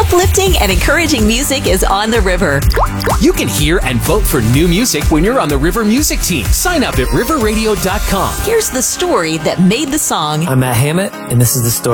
Uplifting and encouraging music is on the river. You can hear and vote for new music when you're on the River Music Team. Sign up at riverradio.com. Here's the story that made the song. I'm Matt Hammett, and this is the story